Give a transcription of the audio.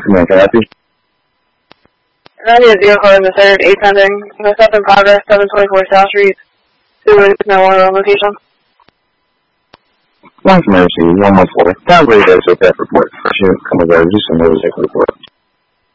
command, can I help you? I need a vehicle in the third, 8 pending. The stuff in progress, 724 South Street. Who is no longer on location? One from Mercy, 114. Down rate is with that report. First unit, come over, just a notice report.